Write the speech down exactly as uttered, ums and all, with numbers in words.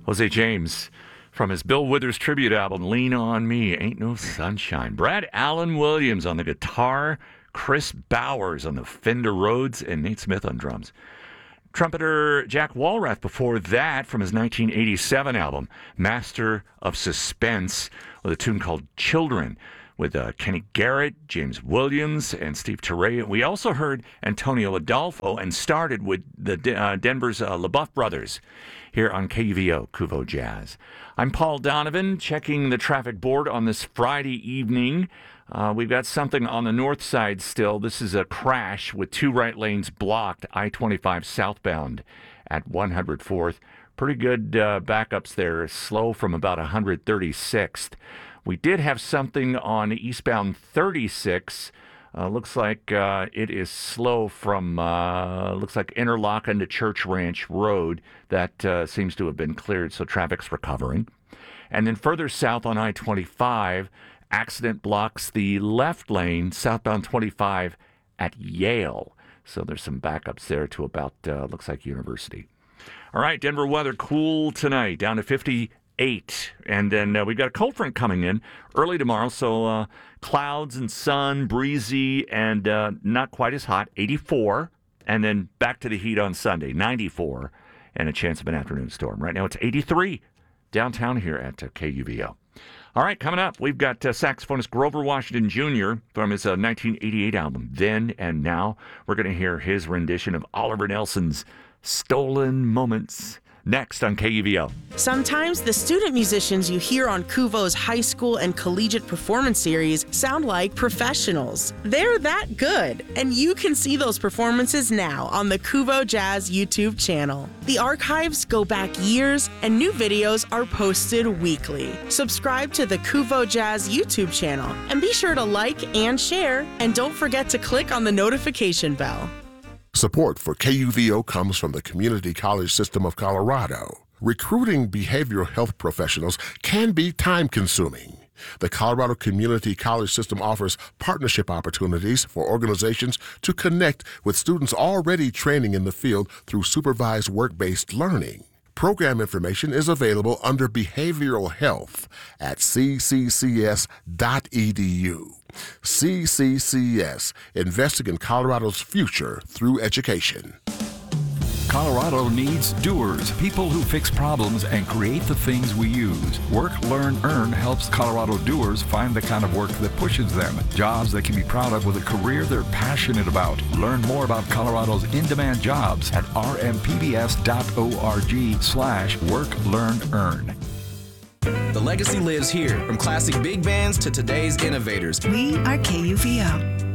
Jose James from his Bill Withers tribute album, Lean on Me, Ain't No Sunshine. Brad Allen Williams on the guitar, Chris Bowers on the Fender Rhodes, and Nate Smith on drums. Trumpeter Jack Walrath before that from his nineteen eighty-seven album, Master of Suspense, with a tune called Children, with uh, Kenny Garrett, James Williams, and Steve Turre. We also heard Antonio Adolfo and started with the uh, Denver's uh, LaBeouf Brothers here on K U V O, Kuvo Jazz. I'm Paul Donovan, checking the traffic board on this Friday evening. Uh, we've got something on the north side still. This is a crash with two right lanes blocked, I twenty-five southbound at one hundred fourth. Pretty good uh, backups there, slow from about one hundred thirty-sixth. We did have something on eastbound thirty-six. Uh, looks like uh, it is slow from, uh, looks like Interlochen to Church Ranch Road. That uh, seems to have been cleared, so traffic's recovering. And then further south on I twenty-five, accident blocks the left lane, southbound twenty-five at Yale. So there's some backups there to about, uh, looks like University. All right, Denver weather, cool tonight, down to fifty-eight. And then uh, we've got a cold front coming in early tomorrow, so uh, clouds and sun, breezy, and uh, not quite as hot, eighty-four. And then back to the heat on Sunday, ninety-four, and a chance of an afternoon storm. Right now it's eighty-three downtown here at uh, K U V O. All right, coming up, we've got uh, saxophonist Grover Washington Junior from his uh, nineteen eighty-eight album, Then and Now. We're going to hear his rendition of Oliver Nelson's Stolen Moments next on K U V O. Sometimes the student musicians you hear on Kuvo's high school and collegiate performance series sound like professionals. They're that good, and you can see those performances now on the Kuvo Jazz YouTube channel. The archives go back years, and new videos are posted weekly. Subscribe to the Kuvo Jazz YouTube channel, and be sure to like and share, and don't forget to click on the notification bell. Support for K U V O comes from the Community College System of Colorado. Recruiting behavioral health professionals can be time-consuming. The Colorado Community College System offers partnership opportunities for organizations to connect with students already training in the field through supervised work-based learning. Program information is available under Behavioral Health at c c c s dot e d u. C C C S, investing in Colorado's future through education. Colorado needs doers, people who fix problems and create the things we use. Work, Learn, Earn helps Colorado doers find the kind of work that pushes them, jobs they can be proud of with a career they're passionate about. Learn more about Colorado's in-demand jobs at r m p b s dot org slash work, learn, earn. The legacy lives here, from classic big bands to today's innovators. We are K U V O.